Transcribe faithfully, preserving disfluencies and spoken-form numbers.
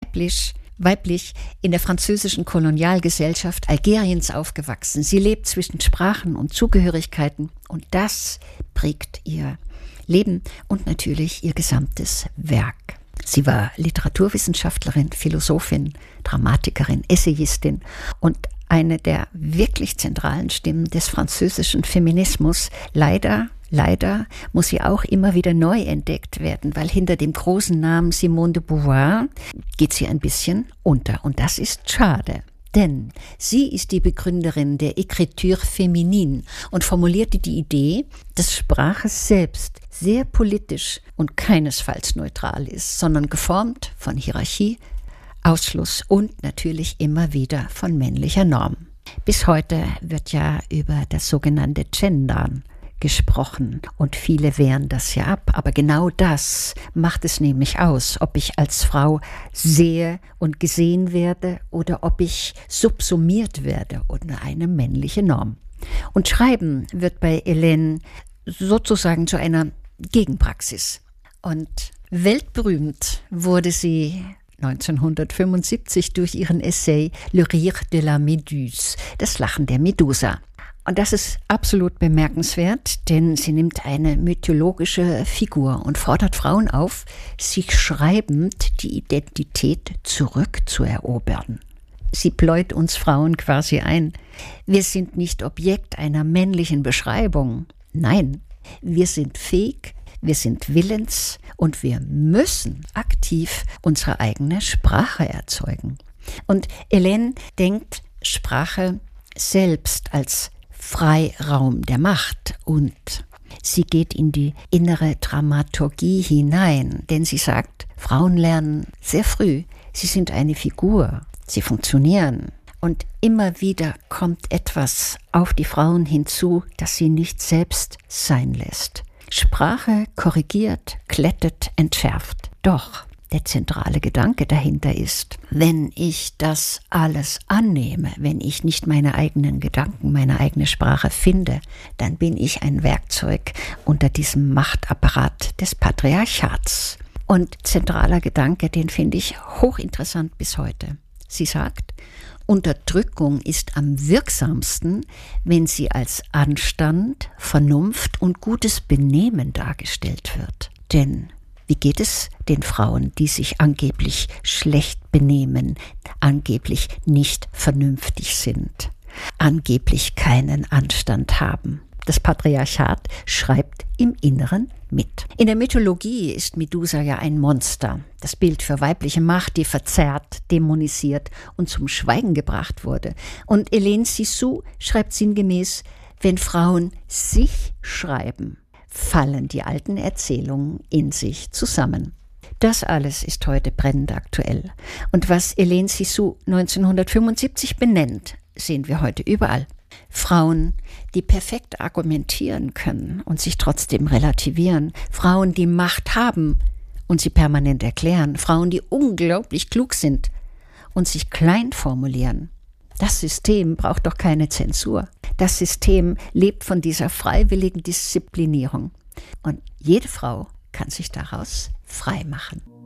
weiblich, weiblich in der französischen Kolonialgesellschaft Algeriens aufgewachsen. Sie lebt zwischen Sprachen und Zugehörigkeiten und das prägt ihr Leben und natürlich ihr gesamtes Werk. Sie war Literaturwissenschaftlerin, Philosophin, Dramatikerin, Essayistin und eine der wirklich zentralen Stimmen des französischen Feminismus. Leider, leider muss sie auch immer wieder neu entdeckt werden, weil hinter dem großen Namen Simone de Beauvoir geht sie ein bisschen unter. Und das ist schade. Denn sie ist die Begründerin der Écriture féminine und formulierte die Idee, dass Sprache selbst sehr politisch und keinesfalls neutral ist, sondern geformt von Hierarchie, Ausschluss und natürlich immer wieder von männlicher Norm. Bis heute wird ja über das sogenannte Gendern gesprochen und viele wehren das ja ab. Aber genau das macht es nämlich aus, ob ich als Frau sehe und gesehen werde oder ob ich subsumiert werde unter eine männliche Norm. Und Schreiben wird bei Hélène sozusagen zu einer Gegenpraxis. Und weltberühmt wurde sie neunzehnhundertfünfundsiebzig durch ihren Essay Le Rire de la Méduse, das Lachen der Medusa. Und das ist absolut bemerkenswert, denn sie nimmt eine mythologische Figur und fordert Frauen auf, sich schreibend die Identität zurückzuerobern. Sie bläut uns Frauen quasi ein. Wir sind nicht Objekt einer männlichen Beschreibung. Nein, wir sind fähig, wir sind willens und wir müssen aktiv unsere eigene Sprache erzeugen. Und Hélène denkt Sprache selbst als Freiraum der Macht und sie geht in die innere Dramaturgie hinein, denn sie sagt, Frauen lernen sehr früh, sie sind eine Figur, sie funktionieren und immer wieder kommt etwas auf die Frauen hinzu, das sie nicht selbst sein lässt. Sprache korrigiert, glättet, entschärft. Doch der zentrale Gedanke dahinter ist, wenn ich das alles annehme, wenn ich nicht meine eigenen Gedanken, meine eigene Sprache finde, dann bin ich ein Werkzeug unter diesem Machtapparat des Patriarchats. Und zentraler Gedanke, den finde ich hochinteressant bis heute. Sie sagt, Unterdrückung ist am wirksamsten, wenn sie als Anstand, Vernunft und gutes Benehmen dargestellt wird. Denn wie geht es den Frauen, die sich angeblich schlecht benehmen, angeblich nicht vernünftig sind, angeblich keinen Anstand haben? Das Patriarchat schreibt im Inneren mit. In der Mythologie ist Medusa ja ein Monster, das Bild für weibliche Macht, die verzerrt, dämonisiert und zum Schweigen gebracht wurde. Und Hélène Cixous schreibt sinngemäß, wenn Frauen sich schreiben, fallen die alten Erzählungen in sich zusammen. Das alles ist heute brennend aktuell. Und was Hélène Cixous neunzehnhundertfünfundsiebzig benennt, sehen wir heute überall. Frauen, die perfekt argumentieren können und sich trotzdem relativieren. Frauen, die Macht haben und sie permanent erklären. Frauen, die unglaublich klug sind und sich klein formulieren. Das System braucht doch keine Zensur. Das System lebt von dieser freiwilligen Disziplinierung. Und jede Frau kann sich daraus frei machen.